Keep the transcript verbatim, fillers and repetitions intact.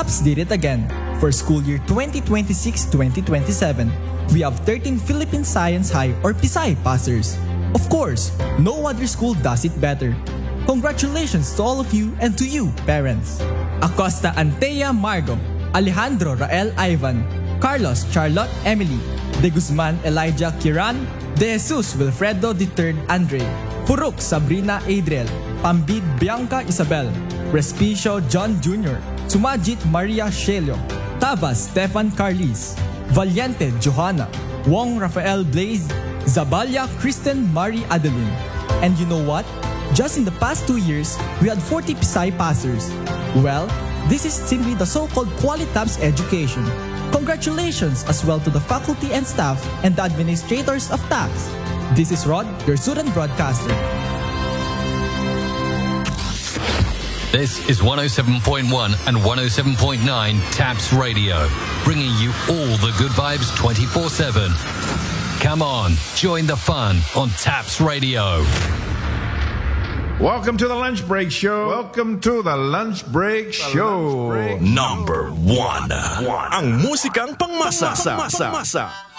TAPS did it again. For school year twenty twenty-six twenty twenty-seven, we have thirteen Philippine Science High or P S I passers. Of course, no other school does it better. Congratulations to all of you and to you, parents. Acosta Antea Margo, Alejandro Rael Ivan, Carlos Charlotte Emily, De Guzman Elijah Kiran, De Jesus Wilfredo the third Andre, Furuk Sabrina Adriel, Pambid Bianca Isabel, Respicio John Junior, Sumajit Maria Shelio, Tabas Stefan Carlis, Valiente Johanna, Wong Rafael Blaze, Zabalia Kristen Marie Adeline. And you know what? Just in the past two years, we had forty P S I passers. Well, this is simply the so-called Qualitabs education. Congratulations as well to the faculty and staff and the administrators of TAPS. This is Rod, your student broadcaster. This is one oh seven point one and one oh seven point nine TAPS Radio, bringing you all the good vibes twenty-four seven. Come on, join the fun on TAPS Radio. Welcome to the Lunch Break Show. Welcome to the Lunch Break Show. Number one. Ang musikang pangmasa.